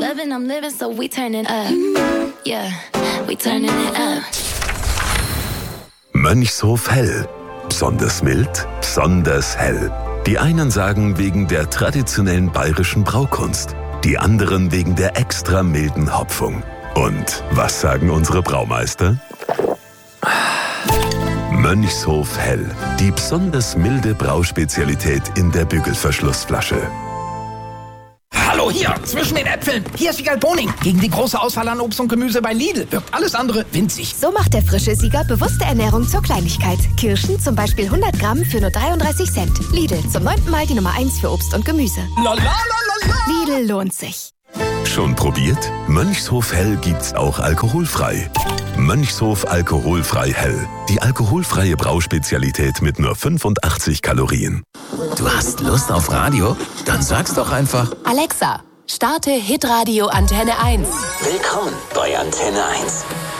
loving, I'm living, so we turning up. Yeah, we turning it up. Mönchshof Hell. Besonders mild, besonders hell. Die einen sagen wegen der traditionellen bayerischen Braukunst, die anderen wegen der extra milden Hopfung. Und was sagen unsere Braumeister? Mönchshof Hell, die besonders milde Brauspezialität in der Bügelverschlussflasche. Hallo, hier, zwischen den Äpfeln. Hier ist Siegerl Boning. Gegen die große Auswahl an Obst und Gemüse bei Lidl wirkt alles andere winzig. So macht der frische Sieger bewusste Ernährung zur Kleinigkeit. Kirschen zum Beispiel 100 Gramm für nur 33 Cent. Lidl, zum 9. Mal die Nummer 1 für Obst und Gemüse. Lidl lohnt sich. Schon probiert? Mönchshof Hell gibt's auch alkoholfrei. Mönchshof Alkoholfrei Hell. Die alkoholfreie Brauspezialität mit nur 85 Kalorien. Du hast Lust auf Radio? Dann sag's doch einfach. Alexa, starte Hitradio Antenne 1. Willkommen bei Antenne 1.